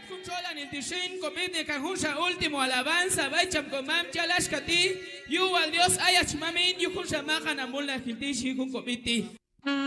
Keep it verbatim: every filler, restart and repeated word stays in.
Controlan el Tishin, comete Cajuncha último alabanza, Baicham Comam, Chalashkati, Yu al Dios Ayach Mamin, Yukuncha Mahan Amula Hiltishi, Kun Comiti.